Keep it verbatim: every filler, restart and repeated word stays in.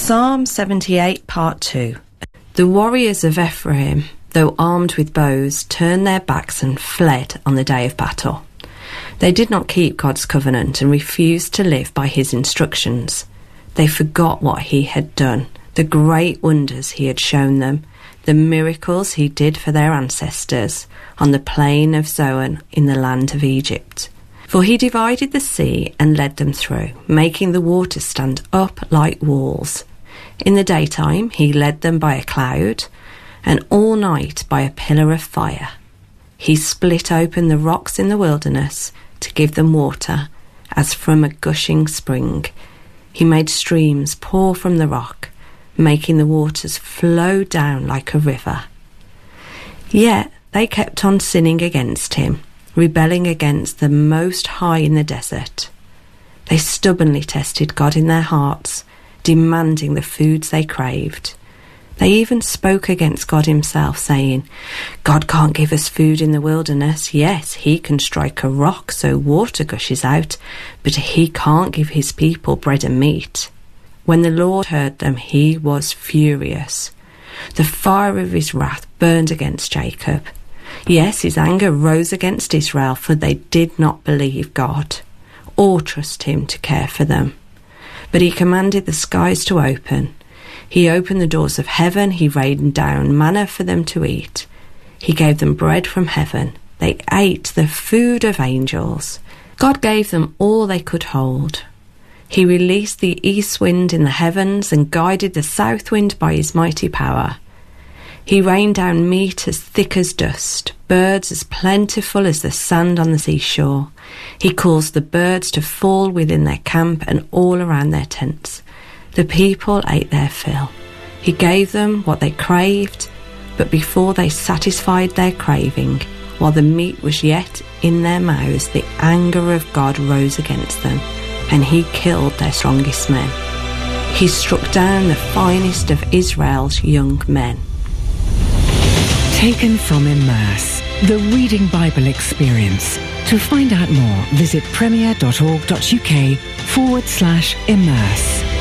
Psalm seventy-eight, Part two. The warriors of Ephraim, though armed with bows, turned their backs and fled on the day of battle. They did not keep God's covenant and refused to live by his instructions. They forgot what he had done, the great wonders he had shown them, the miracles he did for their ancestors on the plain of Zoan in the land of Egypt. For he divided the sea and led them through, making the waters stand up like walls. In the daytime he led them by a cloud, and all night by a pillar of fire. He split open the rocks in the wilderness to give them water, as from a gushing spring. He made streams pour from the rock, making the waters flow down like a river. Yet they kept on sinning against him, rebelling against the Most High in the desert. They stubbornly tested God in their hearts, demanding the foods they craved. They even spoke against God himself, saying, God can't give us food in the wilderness. Yes, he can strike a rock so water gushes out, but he can't give his people bread and meat. When the Lord heard them, he was furious. The fire of his wrath burned against Jacob. Yes, his anger rose against Israel, for they did not believe God or trust him to care for them. But he commanded the skies to open. He opened the doors of heaven. He rained down manna for them to eat. He gave them bread from heaven. They ate the food of angels. God gave them all they could hold. He released the east wind in the heavens and guided the south wind by his mighty power. He rained down meat as thick as dust, birds as plentiful as the sand on the seashore. He caused the birds to fall within their camp and all around their tents. The people ate their fill. He gave them what they craved, but before they satisfied their craving, while the meat was yet in their mouths, the anger of God rose against them, and he killed their strongest men. He struck down the finest of Israel's young men. Taken from Immerse, the Reading Bible Experience. To find out more, visit premier.org.uk forward slash immerse.